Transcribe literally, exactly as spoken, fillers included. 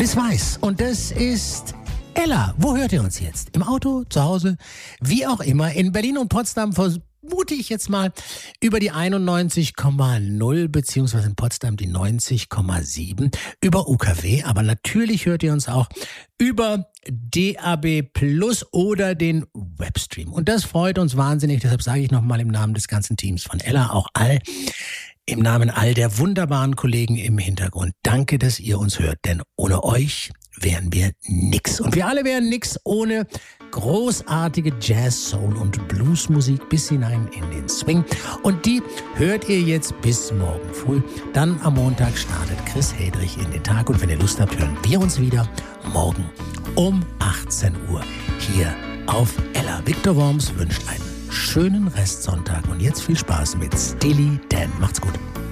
Chris Weiß und das ist Ella. Wo hört ihr uns jetzt? Im Auto, zu Hause, wie auch immer. In Berlin und Potsdam vermute ich jetzt mal über die einundneunzig Komma null beziehungsweise in Potsdam die neunzig Komma sieben über U K W. Aber natürlich hört ihr uns auch über D A B Plus oder den Webstream. Und das freut uns wahnsinnig. Deshalb sage ich nochmal im Namen des ganzen Teams von Ella auch all Im Namen all der wunderbaren Kollegen im Hintergrund. Danke, dass ihr uns hört, denn ohne euch wären wir nix. Und wir alle wären nix ohne großartige Jazz, Soul und Bluesmusik bis hinein in den Swing. Und die hört ihr jetzt bis morgen früh. Dann am Montag startet Chris Hedrich in den Tag. Und wenn ihr Lust habt, hören wir uns wieder morgen um achtzehn Uhr hier auf Ella. Victor Worms wünscht einen schönen Restsonntag und jetzt viel Spaß mit Steely Dan. Macht's gut.